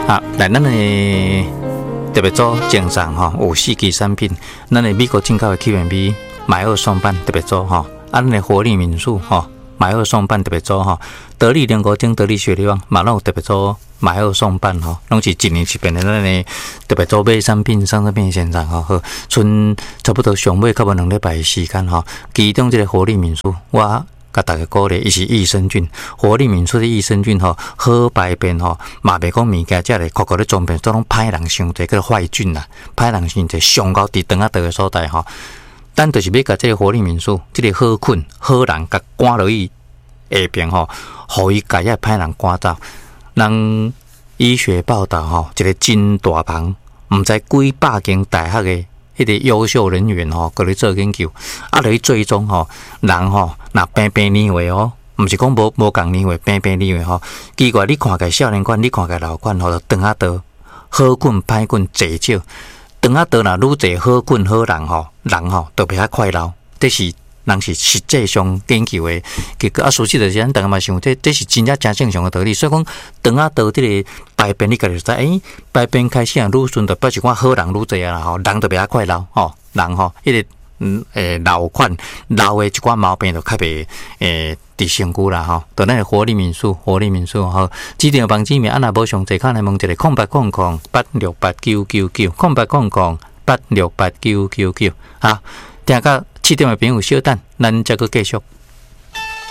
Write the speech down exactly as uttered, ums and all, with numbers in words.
啊，来咱的特别组精上吼，有四支产品，咱的美国进口的 Q and B 买二送半特别组吼，啊，咱的活力民宿吼，买二送半特别组吼，得力莲果精、得力雪力旺，嘛拢有特别组买二送半吼，拢是一年一遍的咱的特别组买产品、上产品现场吼，好，剩差不多上尾差不多两礼拜的时间吼，其中这个活力民宿我。甲大家鼓励，伊是益生菌，活力民宿的益生菌吼，好排便吼，嘛袂讲物件，遮个酷酷咧装便，都拢歹人伤济，叫做坏菌啦，歹人伤济，上高伫肠仔道的所在吼，咱就是要甲这个活力民宿，这个好菌、好人，甲赶落去下边吼，互伊甲遐歹人赶走。人医学报道吼，一个真大棚，毋知几百间大学的。迄个优秀人员吼，过来做研究，啊，来追踪吼，人吼，若平平年岁哦，毋是讲无无共年岁，平平年岁吼，奇怪，你看起少年款，你看起老款吼，就肠仔道好菌歹菌济少，肠仔道若愈济好菌好人吼，人吼都比较快乐，这是人是实际上研究的结果。啊，事实就是咱大家嘛想，这这是真正真正常的道理。所以讲，肠仔道这个排便，你家己就知，诶、欸，排便开始啊，愈顺就表示讲好人愈济啊，吼，人就比较快乐，吼，人吼，迄、那个嗯诶老款老的一寡毛病就较袂诶伫身躯啦，吼，就咱个活力民宿，活力民宿吼，指定房子名啊，若无详细，看来问一个空八空空八六八九九九，空八空空八六八九九九，啊，听到七点的朋友稍等，咱再个继续。